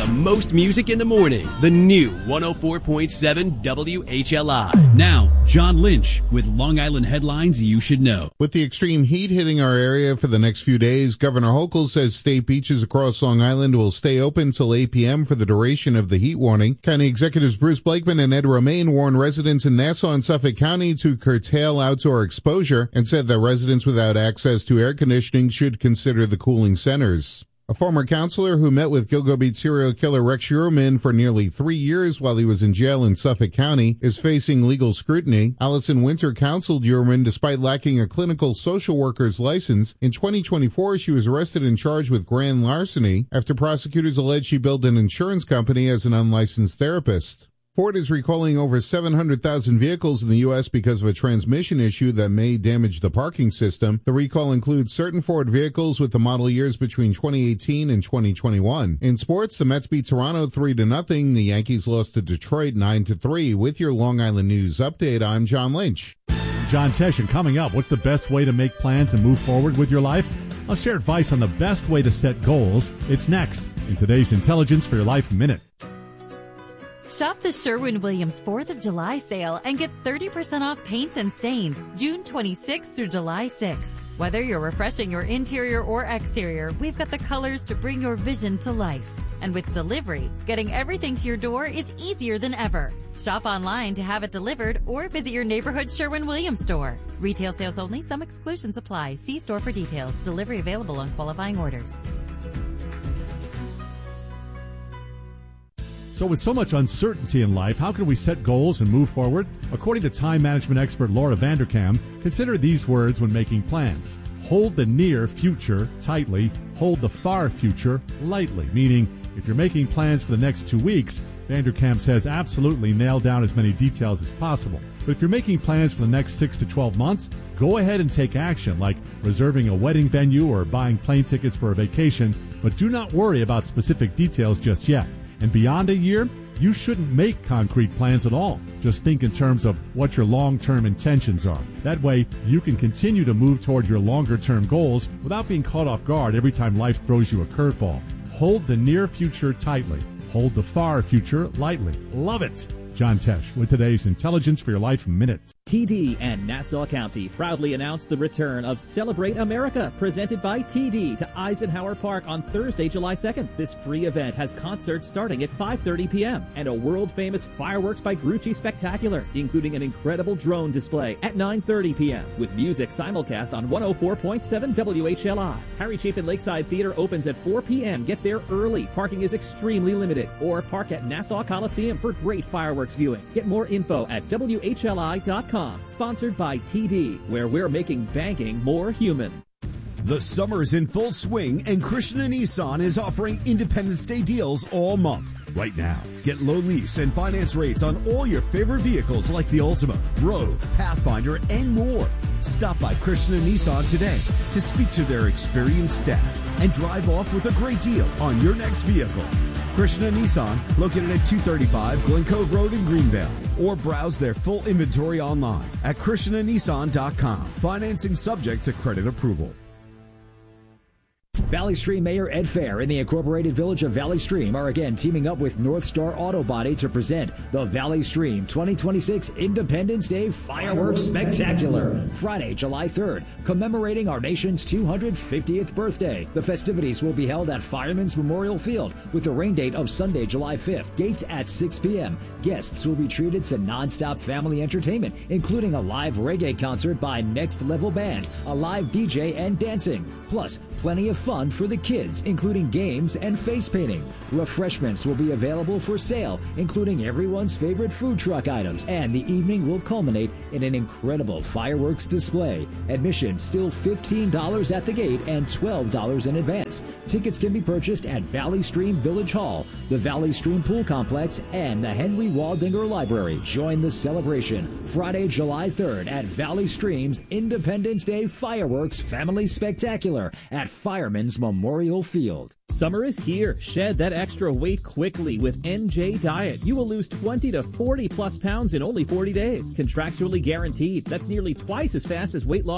most music in the morning. The new 104.7 WHLI. Now, John Lynch with Long Island headlines you should know. With the extreme heat hitting our area for the next few days, Governor Hochul says state beaches across Long Island will stay open till 8 p.m. for the duration of the heat warning. County Executives Bruce Blakeman and Ed Romaine warned residents in Nassau and Suffolk County to curtail outdoor exposure and said that residents without access to air conditioning should consider the cooling centers. A former counselor who met with Gilgo Beach serial killer Rex Schuerman for nearly 3 years while he was in jail in Suffolk County is facing legal scrutiny. Allison Winter counseled Schuerman despite lacking a clinical social worker's license. In 2024, she was arrested and charged with grand larceny after prosecutors alleged she billed an insurance company as an unlicensed therapist. Ford is recalling over 700,000 vehicles in the U.S. because of a transmission issue that may damage the parking system. The recall includes certain Ford vehicles with the model years between 2018 and 2021. In sports, the Mets beat Toronto 3-0. The Yankees lost to Detroit 9-3. With your Long Island News update, I'm John Lynch. John Tesh, and coming up, what's the best way to make plans and move forward with your life? I'll share advice on the best way to set goals. It's next in today's Intelligence for Your Life Minute. Shop the Sherwin-Williams 4th of July sale and get 30% off paints and stains June 26th through July 6th. Whether you're refreshing your interior or exterior, we've got the colors to bring your vision to life. And with delivery, getting everything to your door is easier than ever. Shop online to have it delivered or visit your neighborhood Sherwin-Williams store. Retail sales only. Some exclusions apply. See store for details. Delivery available on qualifying orders. So with so much uncertainty in life, how can we set goals and move forward? According to time management expert Laura Vanderkam, consider these words when making plans. Hold the near future tightly, hold the far future lightly, meaning if you're making plans for the next 2 weeks, Vanderkam says absolutely nail down as many details as possible. But if you're making plans for the next 6 to 12 months, go ahead and take action, like reserving a wedding venue or buying plane tickets for a vacation, but do not worry about specific details just yet. And beyond a year, you shouldn't make concrete plans at all. Just think in terms of what your long-term intentions are. That way, you can continue to move toward your longer-term goals without being caught off guard every time life throws you a curveball. Hold the near future tightly. Hold the far future lightly. Love it. John Tesh with today's Intelligence for Your Life Minute. TD and Nassau County proudly announced the return of Celebrate America, presented by TD, to Eisenhower Park on Thursday, July 2nd. This free event has concerts starting at 5:30 p.m. and a world-famous fireworks by Grucci spectacular, including an incredible drone display at 9:30 p.m. with music simulcast on 104.7 WHLI. Harry Chapin Lakeside Theater opens at 4 p.m. Get there early. Parking is extremely limited. Or park at Nassau Coliseum for great fireworks viewing. Get more info at WHLI.com. Sponsored by TD, where we're making banking more human. The summer's in full swing, and Krishna Nissan is offering Independence Day deals all month. Right now, get low lease and finance rates on all your favorite vehicles like the Altima, Rogue, Pathfinder, and more. Stop by Krishna Nissan today to speak to their experienced staff and drive off with a great deal on your next vehicle. Krishna Nissan, located at 235 Glen Cove Road in Greenvale. Or browse their full inventory online at KrishnaNissan.com. Financing subject to credit approval. Valley Stream Mayor Ed Fair and the Incorporated Village of Valley Stream are again teaming up with North Star Auto Body to present the Valley Stream 2026 Independence Day Fireworks Spectacular. Friday, July 3rd, commemorating our nation's 250th birthday. The festivities will be held at Fireman's Memorial Field with a rain date of Sunday, July 5th. Gates at 6 p.m. Guests will be treated to non-stop family entertainment, including a live reggae concert by Next Level Band, a live DJ, and dancing. Plus, plenty of fun for the kids, including games and face painting. Refreshments will be available for sale, including everyone's favorite food truck items, and the evening will culminate in an incredible fireworks display. Admission still $15 at the gate and $12 in advance. Tickets can be purchased at Valley Stream Village Hall, the Valley Stream Pool Complex, and the Henry Waldinger Library. Join the celebration Friday, July 3rd at Valley Stream's Independence Day Fireworks Family Spectacular at Fireman's Memorial Field. Summer is here. Shed that extra weight quickly with NJ Diet. You will lose 20 to 40 plus pounds in only 40 days. Contractually guaranteed. That's nearly twice as fast as weight loss